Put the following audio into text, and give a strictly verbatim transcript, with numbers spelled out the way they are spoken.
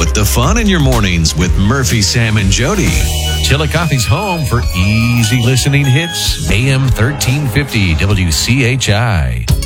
Put the fun in your mornings with Murphy, Sam, and Jody. Chillicothe's home for easy listening hits. A M thirteen fifty W C H I.